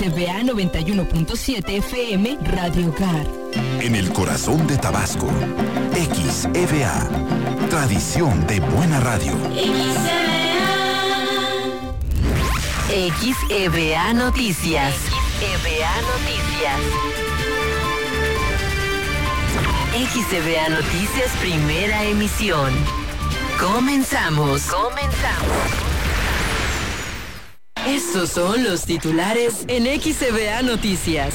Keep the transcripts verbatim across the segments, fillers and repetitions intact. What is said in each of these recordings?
C V A noventa y uno punto siete F M Radio Hogar. En el corazón de Tabasco, X E V A, tradición de buena radio. X E V A Noticias. X E V A Noticias. X E V A Noticias, primera emisión. Comenzamos. Comenzamos. Estos son los titulares en X E V A Noticias.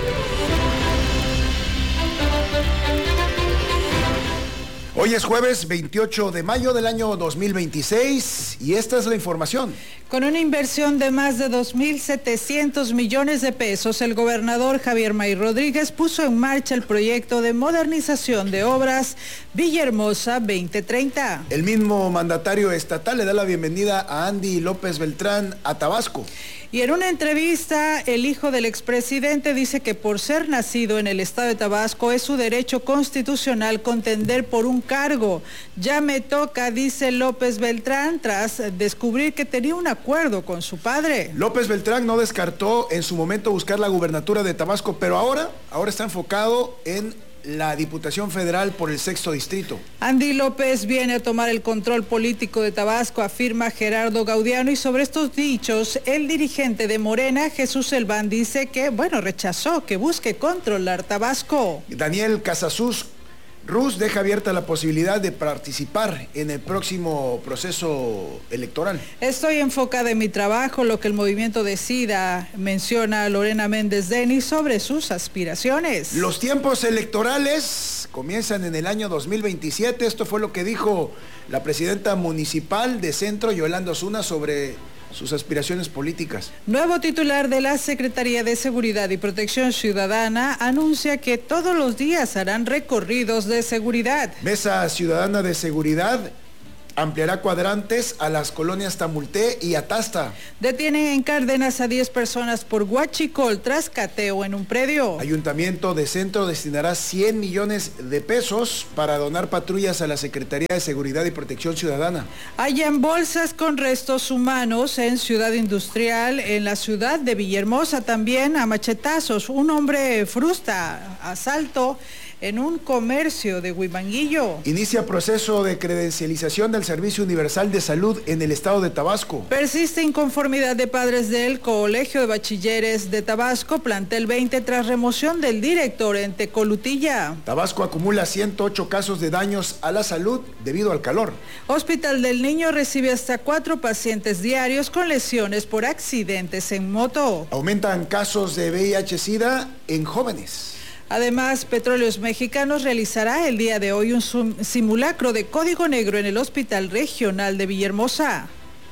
Hoy es jueves veintiocho de mayo del año dos mil veintiséis y esta es la información. Con una inversión de más de dos mil setecientos millones de pesos, el gobernador Javier May Rodríguez puso en marcha el proyecto de modernización de obras Villahermosa veinte treinta. El mismo mandatario estatal le da la bienvenida a Andy López Beltrán a Tabasco. Y en una entrevista, el hijo del expresidente dice que por ser nacido en el estado de Tabasco es su derecho constitucional contender por un cargo. Ya me toca, dice López Beltrán, tras descubrir que tenía un acuerdo con su padre. López Beltrán no descartó en su momento buscar la gubernatura de Tabasco, pero ahora, ahora está enfocado en la Diputación Federal por el sexto distrito. Andy López viene a tomar el control político de Tabasco, afirma Gerardo Gaudiano, y sobre estos dichos, el dirigente de Morena, Jesús Elván, dice que, bueno, rechazó que busque controlar Tabasco. Daniel Casasus Ruz deja abierta la posibilidad de participar en el próximo proceso electoral. Estoy enfocada en mi trabajo, lo que el movimiento decida, menciona Lorena Méndez Denis sobre sus aspiraciones. Los tiempos electorales comienzan en el año dos mil veintisiete, esto fue lo que dijo la presidenta municipal de Centro, Yolanda Osuna, sobre sus aspiraciones políticas. Nuevo titular de la Secretaría de Seguridad y Protección Ciudadana anuncia que todos los días harán recorridos de seguridad. Mesa Ciudadana de Seguridad ampliará cuadrantes a las colonias Tamulté y Atasta. Detienen en Cárdenas a diez personas por huachicol tras cateo en un predio. Ayuntamiento de Centro destinará cien millones de pesos para donar patrullas a la Secretaría de Seguridad y Protección Ciudadana. Hallan bolsas con restos humanos en Ciudad Industrial, en la ciudad de Villahermosa, también a machetazos. Un hombre frustra asalto en un comercio de Huimanguillo. Inicia proceso de credencialización del Servicio Universal de Salud en el estado de Tabasco. Persiste inconformidad de padres del Colegio de Bachilleres de Tabasco, plantel veinte, tras remoción del director en Tecolutilla. Tabasco acumula ciento ocho casos de daños a la salud debido al calor. Hospital del Niño recibe hasta cuatro pacientes diarios con lesiones por accidentes en moto. Aumentan casos de V I H-Sida en jóvenes. Además, Petróleos Mexicanos realizará el día de hoy un simulacro de código negro en el Hospital Regional de Villahermosa.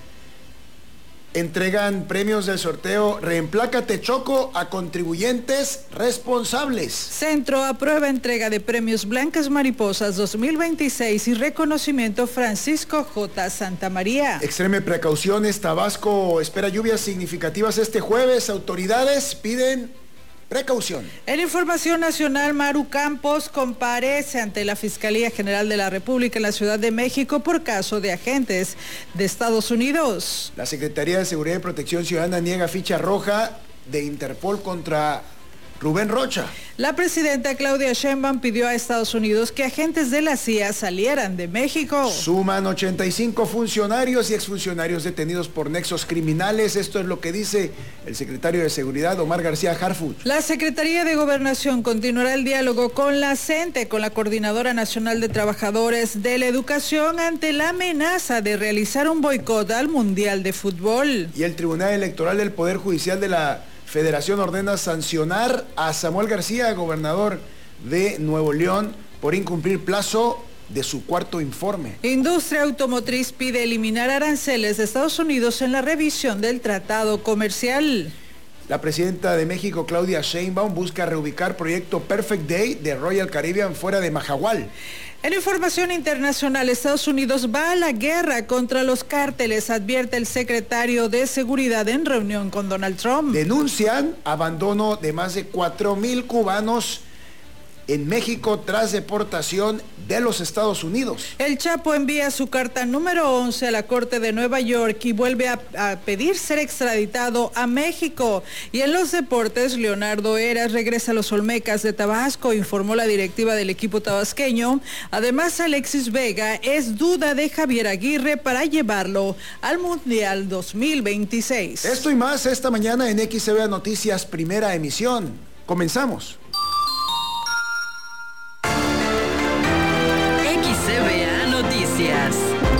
Entregan premios del sorteo Reemplácate Choco a contribuyentes responsables. Centro aprueba entrega de premios Blancas Mariposas dos mil veintiséis y reconocimiento Francisco J. Santamaría. Extreme precauciones, Tabasco espera lluvias significativas este jueves. Autoridades piden precaución. En información nacional, Maru Campos comparece ante la Fiscalía General de la República en la Ciudad de México por caso de agentes de Estados Unidos. La Secretaría de Seguridad y Protección Ciudadana niega ficha roja de Interpol contra Rubén Rocha. La presidenta Claudia Sheinbaum pidió a Estados Unidos que agentes de la C I A salieran de México. Suman ochenta y cinco funcionarios y exfuncionarios detenidos por nexos criminales. Esto es lo que dice el secretario de Seguridad, Omar García Harfuch. La Secretaría de Gobernación continuará el diálogo con la CENTE, con la Coordinadora Nacional de Trabajadores de la Educación, ante la amenaza de realizar un boicot al Mundial de Fútbol. Y el Tribunal Electoral del Poder Judicial de la Federación ordena sancionar a Samuel García, gobernador de Nuevo León, por incumplir plazo de su cuarto informe. Industria automotriz pide eliminar aranceles de Estados Unidos en la revisión del tratado comercial. La presidenta de México, Claudia Sheinbaum, busca reubicar proyecto Perfect Day de Royal Caribbean fuera de Mahahual. En información internacional, Estados Unidos va a la guerra contra los cárteles, advierte el secretario de Seguridad en reunión con Donald Trump. Denuncian abandono de más de cuatro mil cubanos en México tras deportación de los Estados Unidos. El Chapo envía su carta número once a la Corte de Nueva York y vuelve a, a pedir ser extraditado a México. Y en los deportes, Leonardo Eras regresa a los Olmecas de Tabasco, informó la directiva del equipo tabasqueño. Además, Alexis Vega es duda de Javier Aguirre para llevarlo al Mundial dos mil veintiséis. Esto y más esta mañana en X C V A Noticias, primera emisión. Comenzamos. X C V A Noticias.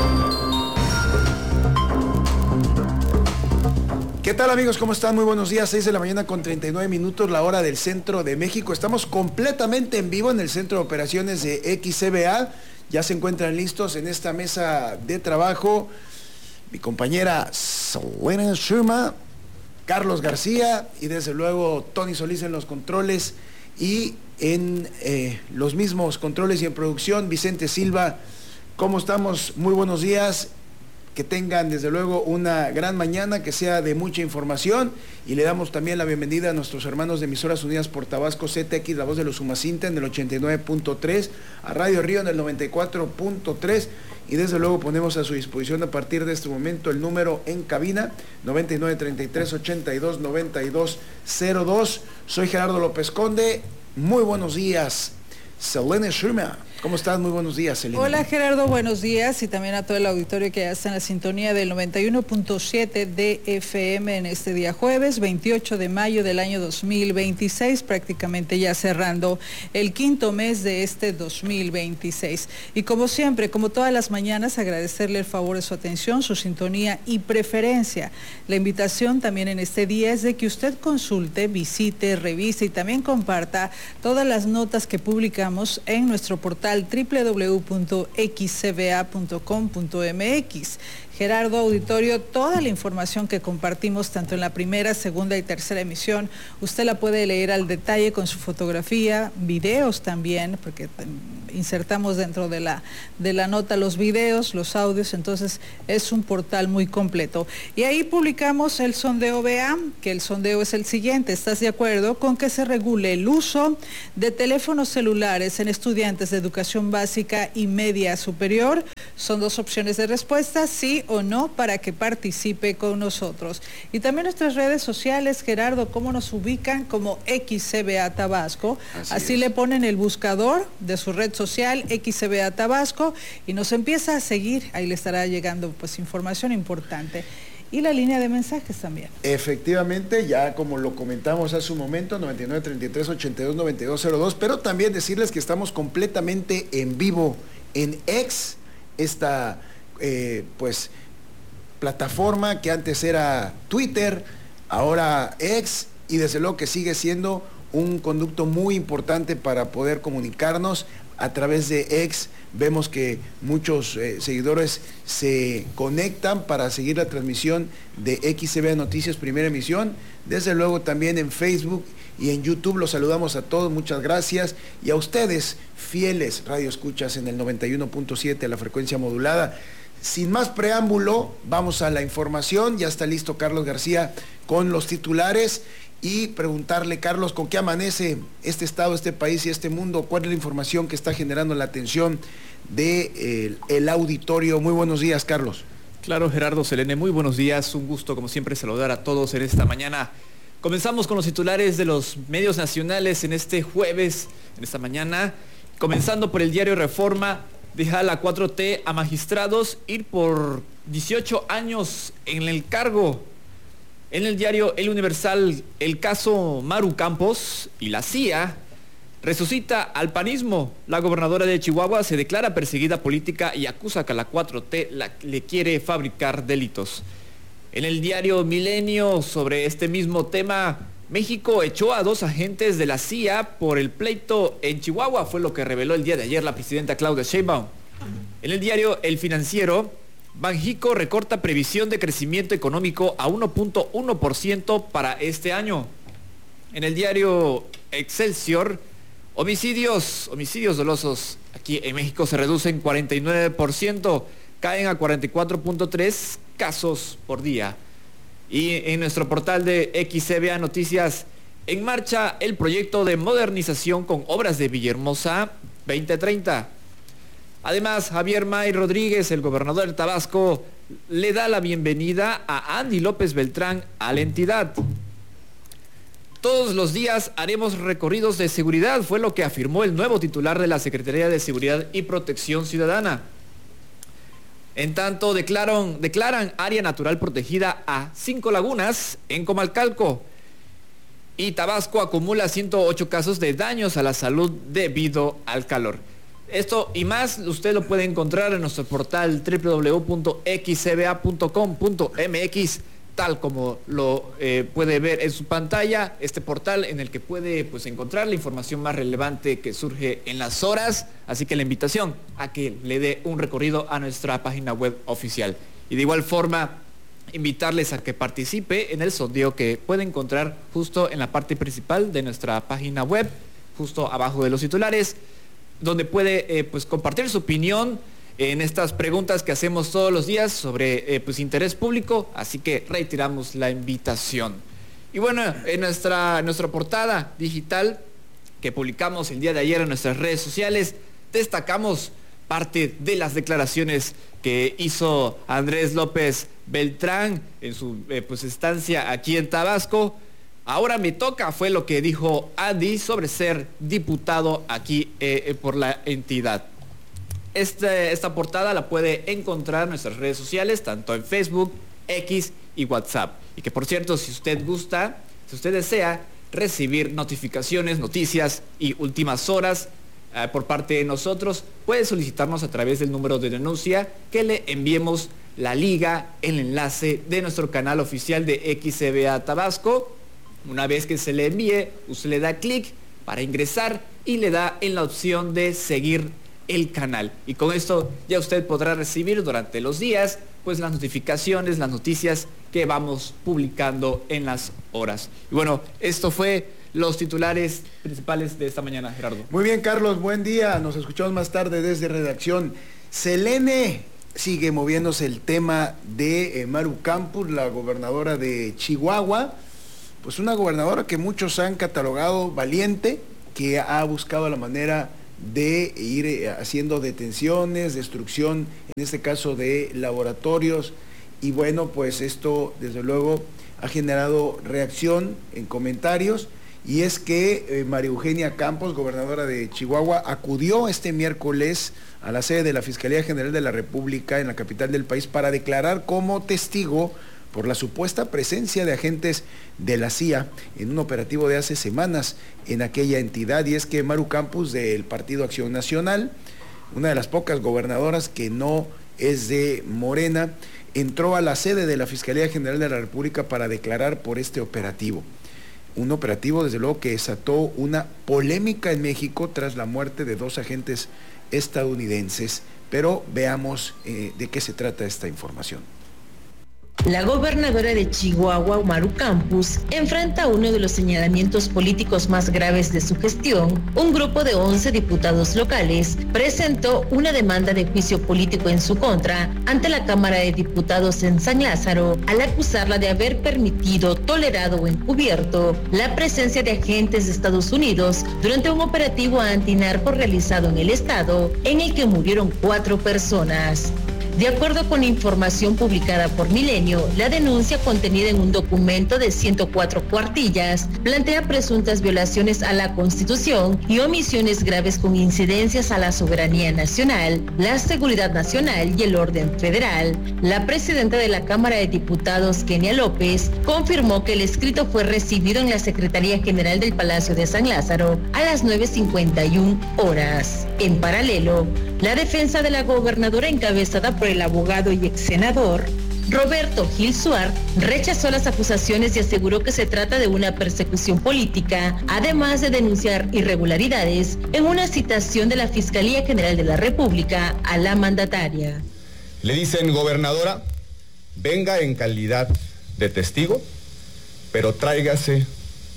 ¿Qué tal, amigos? ¿Cómo están? Muy buenos días. seis de la mañana con treinta y nueve minutos, la hora del centro de México. Estamos completamente en vivo en el centro de operaciones de X C V A. Ya se encuentran listos en esta mesa de trabajo mi compañera Selena Schuma, Carlos García y desde luego Tony Solís en los controles, y en eh, los mismos controles y en producción Vicente Silva. ¿Cómo estamos? Muy buenos días. Que tengan desde luego una gran mañana, que sea de mucha información, y le damos también la bienvenida a nuestros hermanos de Emisoras Unidas por Tabasco, Z X, la voz de los Umacinta en el ochenta y nueve punto tres, a Radio Río en el noventa y cuatro punto tres, y desde luego ponemos a su disposición a partir de este momento el número en cabina noventa y nueve, treinta y tres, ochenta y dos, noventa y dos cero dos. Soy Gerardo López Conde. Muy buenos días, Selena Schuma. ¿Cómo estás? Muy buenos días, Selena. Hola, Gerardo, buenos días, y también a todo el auditorio que ya está en la sintonía del noventa y uno punto siete de F M en este día jueves, veintiocho de mayo del año dos mil veintiséis, prácticamente ya cerrando el quinto mes de este dos mil veintiséis. Y como siempre, como todas las mañanas, agradecerle el favor de su atención, su sintonía y preferencia. La invitación también en este día es de que usted consulte, visite, revise y también comparta todas las notas que publicamos en nuestro portal doble u doble u doble u punto x c v a punto com punto m x. Gerardo, auditorio, toda la información que compartimos tanto en la primera, segunda y tercera emisión, usted la puede leer al detalle con su fotografía, videos también, porque insertamos dentro de la, de la nota los videos, los audios, entonces es un portal muy completo. Y ahí publicamos el sondeo B A, que el sondeo es el siguiente: ¿estás de acuerdo con que se regule el uso de teléfonos celulares en estudiantes de educación básica y media superior? Son dos opciones de respuesta, sí o no, para que participe con nosotros. Y también nuestras redes sociales, Gerardo, ¿cómo nos ubican? Como X C V A Tabasco. Así, Así le ponen el buscador de su red social, X C V A Tabasco, y nos empieza a seguir. Ahí le estará llegando pues información importante. Y la línea de mensajes también. Efectivamente, ya como lo comentamos hace un momento, noventa y nueve, treinta y tres, ochenta y dos, noventa y dos cero dos, pero también decirles que estamos completamente en vivo en X, esta eh, pues plataforma que antes era Twitter, ahora X, y desde luego que sigue siendo un conducto muy importante para poder comunicarnos. A través de X vemos que muchos eh, seguidores se conectan para seguir la transmisión de X C V A Noticias Primera Emisión. Desde luego también en Facebook y en YouTube los saludamos a todos, muchas gracias. Y a ustedes, fieles radioescuchas en el noventa y uno punto siete, la frecuencia modulada. Sin más preámbulo, vamos a la información. Ya está listo Carlos García con los titulares. Y preguntarle, Carlos, ¿con qué amanece este estado, este país y este mundo? ¿Cuál es la información que está generando la atención del de, el auditorio? Muy buenos días, Carlos. Claro, Gerardo, Selene, muy buenos días. Un gusto, como siempre, saludar a todos en esta mañana. Comenzamos con los titulares de los medios nacionales en este jueves, en esta mañana. Comenzando por el diario Reforma, deja la cuatro T a magistrados ir por dieciocho años en el cargo. En el diario El Universal, el caso Maru Campos y la C I A resucita al panismo. La gobernadora de Chihuahua se declara perseguida política y acusa que la cuatro T la, le quiere fabricar delitos. En el diario Milenio, sobre este mismo tema, México echó a dos agentes de la C I A por el pleito en Chihuahua, fue lo que reveló el día de ayer la presidenta Claudia Sheinbaum. En el diario El Financiero, Banjico recorta previsión de crecimiento económico a uno punto uno por ciento para este año. En el diario Excelsior, homicidios, homicidios dolosos aquí en México se reducen cuarenta y nueve por ciento, caen a cuarenta y cuatro punto tres casos por día. Y en nuestro portal de X C V A Noticias, En marcha el proyecto de modernización con obras de Villahermosa veinte treinta. Además, Javier May Rodríguez, el gobernador de Tabasco, le da la bienvenida a Andy López Beltrán a la entidad. Todos los días haremos recorridos de seguridad, fue lo que afirmó el nuevo titular de la Secretaría de Seguridad y Protección Ciudadana. En tanto, declaran, declaran área natural protegida a Cinco Lagunas en Comalcalco. Y Tabasco acumula ciento ocho casos de daños a la salud debido al calor. Esto y más usted lo puede encontrar en nuestro portal doble u doble u doble u punto x c b a punto com punto m x, tal como lo eh, puede ver en su pantalla, este portal en el que puede pues, encontrar la información más relevante que surge en las horas. Así que la invitación a que le dé un recorrido a nuestra página web oficial. Y de igual forma, invitarles a que participe en el sondeo que puede encontrar justo en la parte principal de nuestra página web, justo abajo de los titulares, donde puede eh, pues, compartir su opinión en estas preguntas que hacemos todos los días sobre eh, pues, interés público, así que reiteramos la invitación. Y bueno, en nuestra, en nuestra portada digital que publicamos el día de ayer en nuestras redes sociales, destacamos parte de las declaraciones que hizo Andrés López Beltrán en su eh, pues, estancia aquí en Tabasco. Ahora me toca, fue lo que dijo Andy sobre ser diputado aquí eh, por la entidad. Este, esta portada la puede encontrar en nuestras redes sociales, tanto en Facebook, X y WhatsApp. Y que por cierto, si usted gusta, si usted desea recibir notificaciones, noticias y últimas horas eh, por parte de nosotros, puede solicitarnos a través del número de denuncia que le enviemos la liga, el enlace de nuestro canal oficial de X C B A Tabasco. Una vez que se le envíe, usted le da clic para ingresar y le da en la opción de seguir el canal. Y con esto ya usted podrá recibir durante los días pues las notificaciones, las noticias que vamos publicando en las horas. Y bueno, esto fue los titulares principales de esta mañana, Gerardo. Muy bien, Carlos, buen día. Nos escuchamos más tarde desde redacción. Selene, sigue moviéndose el tema de eh, Maru Campos, la gobernadora de Chihuahua. Pues una gobernadora que muchos han catalogado valiente, que ha buscado la manera de ir haciendo detenciones, destrucción, en este caso de laboratorios, y bueno, pues esto desde luego ha generado reacción en comentarios, y es que eh, María Eugenia Campos, gobernadora de Chihuahua, acudió este miércoles a la sede de la Fiscalía General de la República en la capital del país para declarar como testigo por la supuesta presencia de agentes de la C I A en un operativo de hace semanas en aquella entidad. Y es que Maru Campos, del Partido Acción Nacional, una de las pocas gobernadoras que no es de Morena, entró a la sede de la Fiscalía General de la República para declarar por este operativo. Un operativo, desde luego, que desató una polémica en México tras la muerte de dos agentes estadounidenses. Pero veamos eh, de qué se trata esta información. La gobernadora de Chihuahua, Maru Campos, enfrenta uno de los señalamientos políticos más graves de su gestión. Un grupo de once diputados locales presentó una demanda de juicio político en su contra ante la Cámara de Diputados en San Lázaro al acusarla de haber permitido, tolerado o encubierto la presencia de agentes de Estados Unidos durante un operativo antinarco realizado en el estado, en el que murieron cuatro personas. De acuerdo con información publicada por Milenio, la denuncia contenida en un documento de ciento cuatro cuartillas plantea presuntas violaciones a la Constitución y omisiones graves con incidencias a la soberanía nacional, la seguridad nacional y el orden federal. La presidenta de la Cámara de Diputados, Kenia López, confirmó que el escrito fue recibido en la Secretaría General del Palacio de San Lázaro a las nueve cincuenta y una horas. En paralelo, la defensa de la gobernadora, encabezada por el abogado y ex senador Roberto Gil Suárez, rechazó las acusaciones y aseguró que se trata de una persecución política, además de denunciar irregularidades en una citación de la Fiscalía General de la República a la mandataria. Le dicen: gobernadora, venga en calidad de testigo, pero tráigase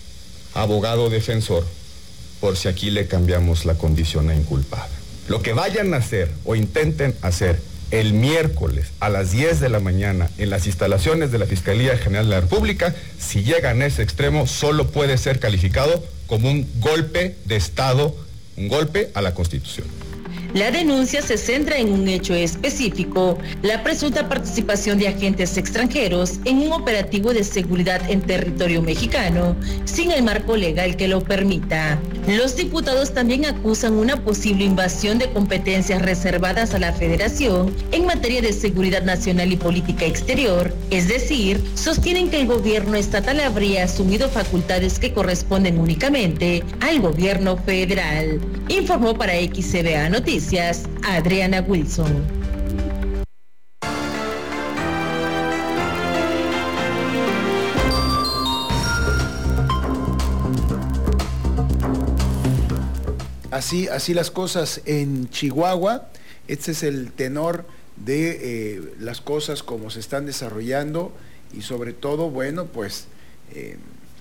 abogado defensor, por si aquí le cambiamos la condición a inculpable. Lo que vayan a hacer o intenten hacer el miércoles a las diez de la mañana en las instalaciones de la Fiscalía General de la República, si llegan a ese extremo, solo puede ser calificado como un golpe de Estado, un golpe a la Constitución. La denuncia se centra en un hecho específico, la presunta participación de agentes extranjeros en un operativo de seguridad en territorio mexicano, sin el marco legal que lo permita. Los diputados también acusan una posible invasión de competencias reservadas a la Federación en materia de seguridad nacional y política exterior, es decir, sostienen que el gobierno estatal habría asumido facultades que corresponden únicamente al gobierno federal. Informó para X C V A Noticias Adriana Wilson. Así, así las cosas en Chihuahua. Este es el tenor de eh, las cosas como se están desarrollando y sobre todo, bueno, pues eh,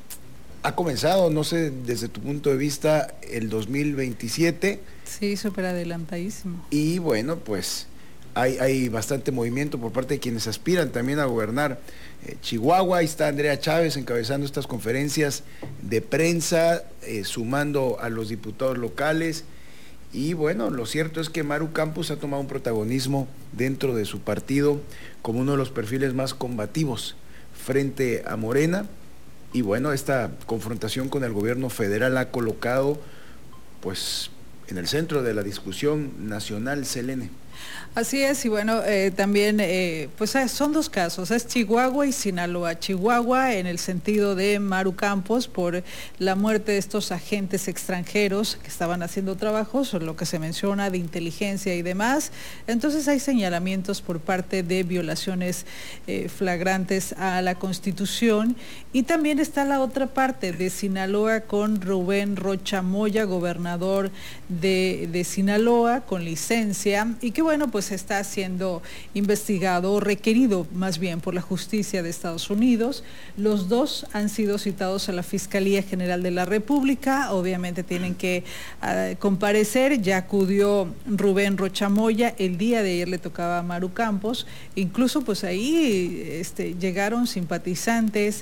ha comenzado, no sé, desde tu punto de vista, el dos mil veintisiete. Sí, súper adelantadísimo. Y bueno, pues hay, hay bastante movimiento por parte de quienes aspiran también a gobernar eh, Chihuahua. Ahí está Andrea Chávez encabezando estas conferencias de prensa, eh, sumando a los diputados locales. Y bueno, lo cierto es que Maru Campos ha tomado un protagonismo dentro de su partido como uno de los perfiles más combativos frente a Morena. Y bueno, esta confrontación con el gobierno federal ha colocado pues en el centro de la discusión nacional, Selene. Así es, y bueno, eh, también, eh, pues son dos casos, es Chihuahua y Sinaloa. Chihuahua en el sentido de Maru Campos por la muerte de estos agentes extranjeros que estaban haciendo trabajos, lo que se menciona de inteligencia y demás. Entonces hay señalamientos por parte de violaciones eh, flagrantes a la Constitución. Y también está la otra parte de Sinaloa con Rubén Rocha Moya, gobernador de, de Sinaloa, con licencia, y que bueno, pues está siendo investigado, requerido más bien por la justicia de Estados Unidos. Los dos han sido citados a la Fiscalía General de la República, obviamente tienen que uh, comparecer. Ya acudió Rubén Rocha Moya, el día de ayer le tocaba a Maru Campos, incluso pues ahí este, llegaron simpatizantes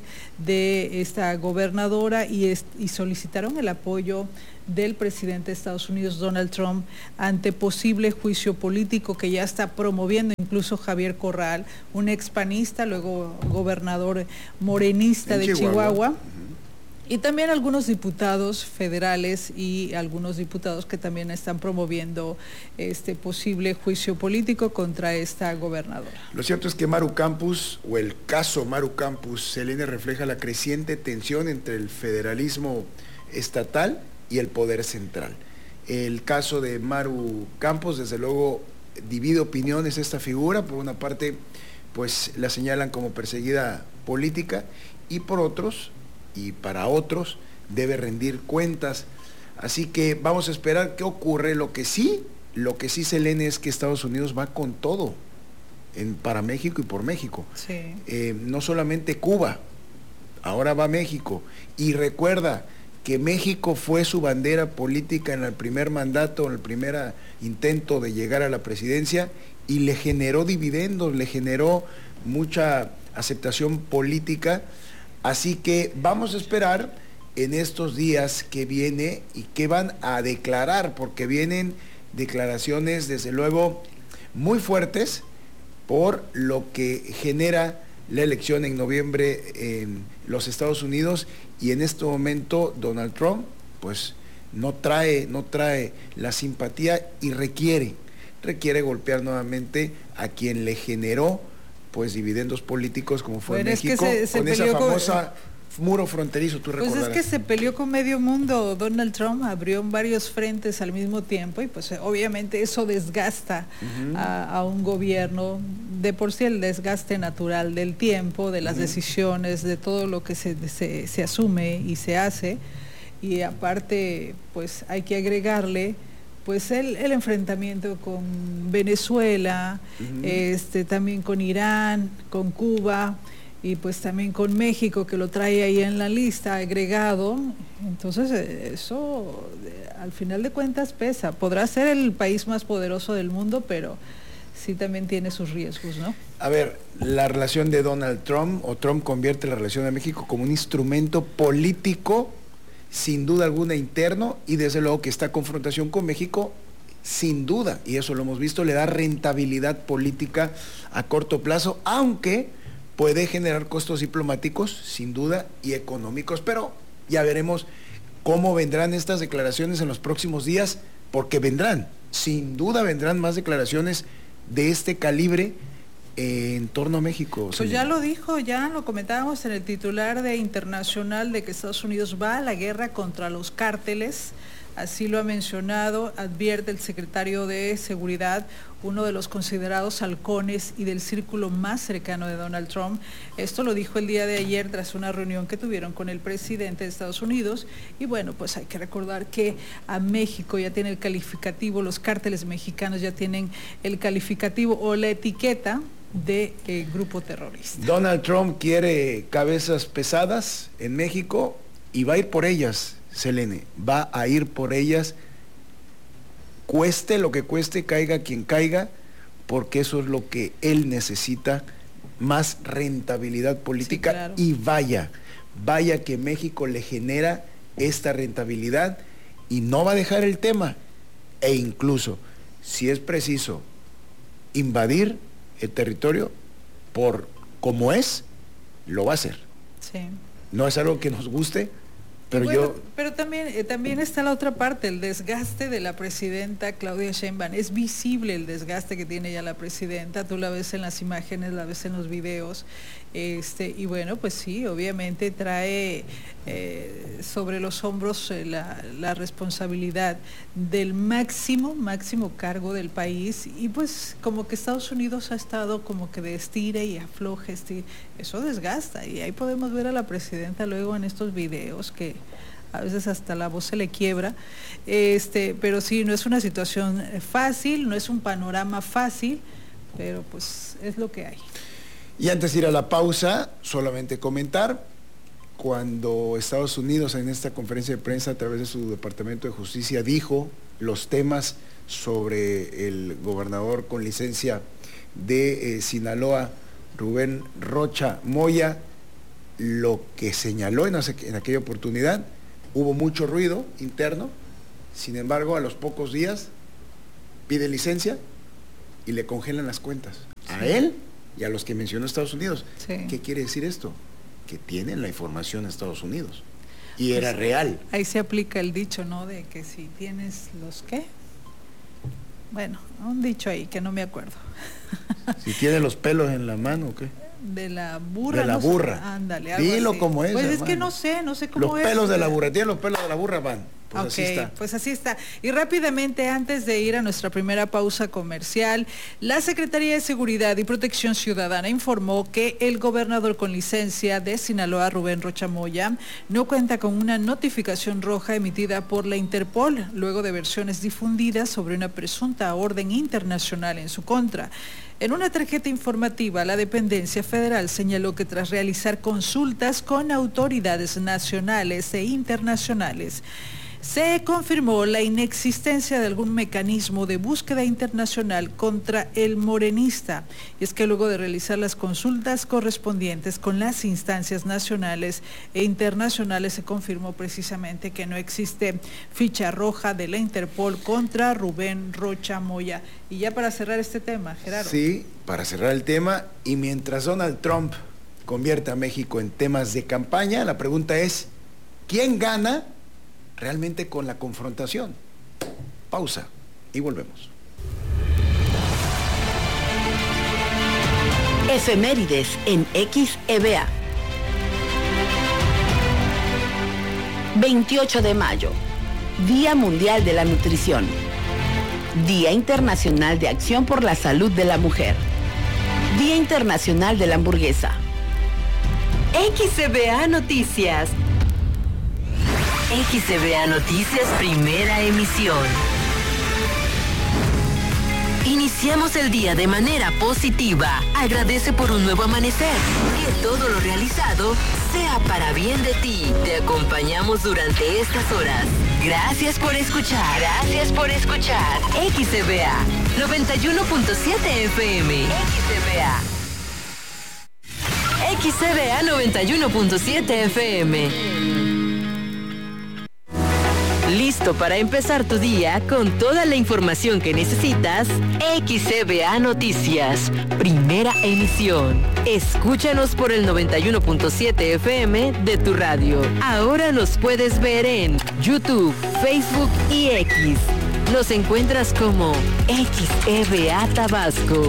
de esta gobernadora y, est- y solicitaron el apoyo del presidente de Estados Unidos, Donald Trump, ante posible juicio político que ya está promoviendo incluso Javier Corral, un expanista, luego gobernador morenista en de Chihuahua. Chihuahua. Uh-huh. Y también algunos diputados federales y algunos diputados que también están promoviendo este posible juicio político contra esta gobernadora. Lo cierto es que Maru Campos, o el caso Maru Campos, Selene, refleja la creciente tensión entre el federalismo estatal y el poder central. El caso de Maru Campos, desde luego, divide opiniones esta figura. Por una parte, pues la señalan como perseguida política, y por otros, y para otros, debe rendir cuentas. Así que vamos a esperar qué ocurre. Lo que sí, lo que sí, Selene, es que Estados Unidos va con todo en, para México y por México. Sí. Eh, no solamente Cuba, ahora va México. Y recuerda que México fue su bandera política en el primer mandato, en el primer intento de llegar a la presidencia, y le generó dividendos, le generó mucha aceptación política. Así que vamos a esperar en estos días que viene y que van a declarar, porque vienen declaraciones desde luego muy fuertes por lo que genera la elección en noviembre en los Estados Unidos. Y en este momento Donald Trump pues no trae, no trae la simpatía y requiere, requiere golpear nuevamente a quien le generó pues dividendos políticos, como fue bueno, México, es que se, se con esa famosa con... muro fronterizo, tú recordarás. Pues es que se peleó con medio mundo. Donald Trump abrió varios frentes al mismo tiempo y pues obviamente eso desgasta uh-huh. a, a un gobierno. De por sí el desgaste natural del tiempo, de las uh-huh. decisiones, de todo lo que se, se, se asume y se hace. Y aparte pues hay que agregarle pues el, el enfrentamiento con Venezuela, uh-huh. este, también con Irán, con Cuba, y pues también con México, que lo trae ahí en la lista agregado. Entonces eso al final de cuentas pesa. Podrá ser el país más poderoso del mundo, pero sí también tiene sus riesgos, ¿no? A ver, la relación de Donald Trump, o Trump convierte la relación de México como un instrumento político, sin duda alguna interno, y desde luego que esta confrontación con México, sin duda, y eso lo hemos visto, le da rentabilidad política a corto plazo, aunque puede generar costos diplomáticos, sin duda, y económicos, pero ya veremos cómo vendrán estas declaraciones en los próximos días, porque vendrán, sin duda vendrán más declaraciones de este calibre eh, en torno a México. Pues ya lo dijo, ya lo comentábamos en el titular de Internacional de que Estados Unidos va a la guerra contra los cárteles. Así lo ha mencionado, advierte el secretario de Seguridad, uno de los considerados halcones y del círculo más cercano de Donald Trump. Esto lo dijo el día de ayer tras una reunión que tuvieron con el presidente de Estados Unidos. Y bueno, pues hay que recordar que a México ya tiene el calificativo, los cárteles mexicanos ya tienen el calificativo o la etiqueta de eh, grupo terrorista. Donald Trump quiere cabezas pesadas en México y va a ir por ellas. Selene, va a ir por ellas, cueste lo que cueste, caiga quien caiga, porque eso es lo que él necesita, más rentabilidad política. Sí, claro. Y vaya, vaya que México le genera esta rentabilidad y no va a dejar el tema, e incluso, si es preciso invadir el territorio por como es, lo va a hacer. Sí. No es algo que nos guste, pero bueno, yo... Pero también, eh, también está la otra parte, el desgaste de la presidenta Claudia Sheinbaum. Es visible el desgaste que tiene ya la presidenta, tú la ves en las imágenes, la ves en los videos, este, y bueno, pues sí, obviamente trae eh, sobre los hombros eh, la, la responsabilidad del máximo, máximo cargo del país, y pues como que Estados Unidos ha estado como que de estire y afloje, estire, eso desgasta, y ahí podemos ver a la presidenta luego en estos videos que a veces hasta la voz se le quiebra, este, pero sí, no es una situación fácil, no es un panorama fácil, pero pues es lo que hay. Y antes de ir a la pausa, solamente comentar, cuando Estados Unidos en esta conferencia de prensa a través de su Departamento de Justicia dijo los temas sobre el gobernador con licencia de eh, Sinaloa, Rubén Rocha Moya, lo que señaló en, en aquella oportunidad, hubo mucho ruido interno, sin embargo, a los pocos días pide licencia y le congelan las cuentas. Sí. A él y a los que mencionó Estados Unidos. Sí. ¿Qué quiere decir esto? Que tienen la información de Estados Unidos. Y pues era real. Ahí se aplica el dicho, ¿no? De que si tienes los qué. Bueno, un dicho ahí que no me acuerdo. Si tiene los pelos en la mano, ¿o qué? De la burra. De la no burra. Sé, ándale, algo Dilo así. como es. Pues hermano. Es que no sé, no sé cómo los es. Los pelos de la burra, tiene los pelos de la burra van. Pues ok, así está. Pues así está. Y rápidamente, antes de ir a nuestra primera pausa comercial, la Secretaría de Seguridad y Protección Ciudadana informó que el gobernador con licencia de Sinaloa, Rubén Rocha Moya, no cuenta con una notificación roja emitida por la Interpol, luego de versiones difundidas sobre una presunta orden internacional en su contra. En una tarjeta informativa, la dependencia federal señaló que tras realizar consultas con autoridades nacionales e internacionales, se confirmó la inexistencia de algún mecanismo de búsqueda internacional contra el morenista. Y es que luego de realizar las consultas correspondientes con las instancias nacionales e internacionales, se confirmó precisamente que no existe ficha roja de la Interpol contra Rubén Rocha Moya. Y ya para cerrar este tema, Gerardo. Sí, para cerrar el tema, y mientras Donald Trump convierte a México en temas de campaña, la pregunta es, ¿quién gana realmente con la confrontación? Pausa y volvemos. Efemérides en X E V A. veintiocho de mayo, Día Mundial de la Nutrición. Día Internacional de Acción por la Salud de la Mujer. Día Internacional de la Hamburguesa. X E V A Noticias. X E V A Noticias, primera emisión. Iniciamos el día de manera positiva. Agradece por un nuevo amanecer. Que todo lo realizado sea para bien de ti. Te acompañamos durante estas horas. Gracias por escuchar. Gracias por escuchar. X C V A noventa y uno punto siete F M. X C V A. X C V A noventa y uno punto siete F M. ¿Listo para empezar tu día con toda la información que necesitas? X C V A Noticias, primera emisión. Escúchanos por el noventa y uno punto siete F M de tu radio. Ahora nos puedes ver en YouTube, Facebook y X. Nos encuentras como X E V A Tabasco.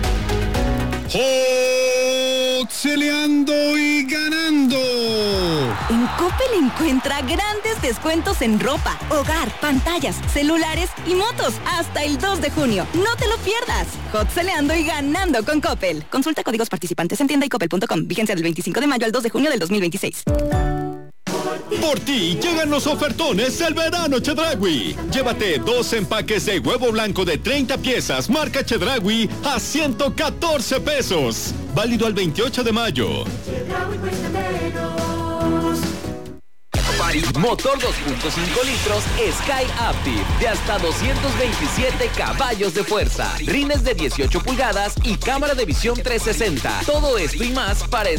¡Hotzeleando y ganando! En Coppel encuentra grandes descuentos en ropa, hogar, pantallas, celulares y motos hasta el dos de junio. No te lo pierdas. Hotzeleando y ganando con Coppel. Consulta códigos participantes en tienda y coppel punto com. Vigencia del veinticinco de mayo al dos de junio del dos mil veintiséis. Por ti llegan los ofertones del verano Chedraui. Llévate dos empaques de huevo blanco de treinta piezas marca Chedraui a ciento catorce pesos. Válido al veintiocho de mayo. Motor dos punto cinco litros Sky Active de hasta doscientos veintisiete caballos de fuerza, rines de dieciocho pulgadas y cámara de visión trescientos sesenta. Todo esto y más para